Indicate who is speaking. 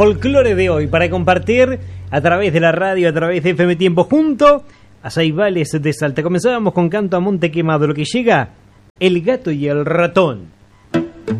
Speaker 1: folclore de hoy para compartir a través de la radio, a través de FM Tiempo, junto a Saibales de Salta. Comenzábamos con Canto a Monte Quemado, lo que llega El Gato y el Ratón.